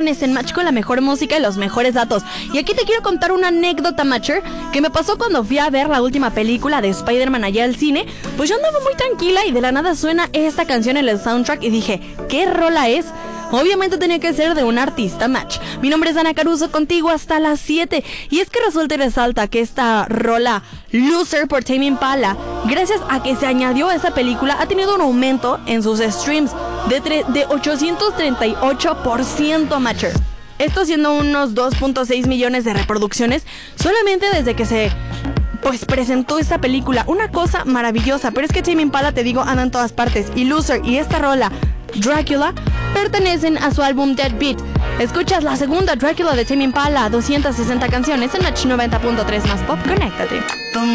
viernes en Match con la mejor música y los mejores datos. Y aquí te quiero contar una anécdota, Matcher, que me pasó cuando fui a ver la última película de Spider-Man allá al cine. Pues yo andaba muy tranquila y de la nada suena esta canción en el soundtrack y dije, ¿qué rola es? Obviamente tenía que ser de un artista, Match. Mi nombre es Ana Caruso, contigo hasta las 7. Y es que resulta y resalta que esta rola Loser por Tame Impala, gracias a que se añadió a esa película, ha tenido un aumento en sus streams de 838%, Matcher. Esto siendo unos 2.6 millones de reproducciones solamente desde que se presentó esta película. Una cosa maravillosa. Pero es que Tame Impala, te digo, anda en todas partes. Y Loser y esta rola Dracula pertenecen a su álbum Dead Beat. Escuchas la segunda Dracula de Tame Impala, 260 canciones en Match 90.3 más pop. Conéctate.